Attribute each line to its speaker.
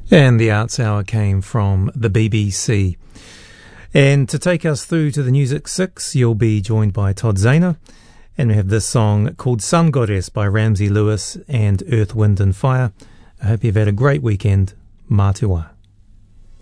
Speaker 1: And the Arts Hour came from the BBC. And to take us through to the News at 6, you'll be joined by Todd Zahner. And we have this song called Sun Goddess by Ramsey Lewis and Earth, Wind and Fire. I hope you've had a great weekend. Mā te wā.